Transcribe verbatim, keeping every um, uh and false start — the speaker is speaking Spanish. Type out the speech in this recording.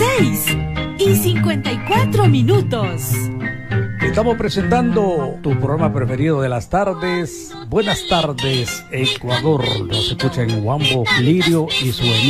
seis y cincuenta y cuatro minutos. Estamos presentando tu programa preferido de las tardes. Buenas tardes, Ecuador. Nos escucha en Huambo, Lirio y su